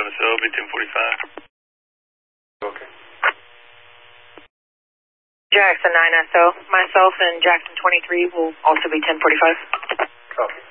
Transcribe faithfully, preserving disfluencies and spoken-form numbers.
nine S O, be ten forty-five. Okay. Jackson nine S O. Myself and Jackson twenty-three will also be ten forty-five. Copy.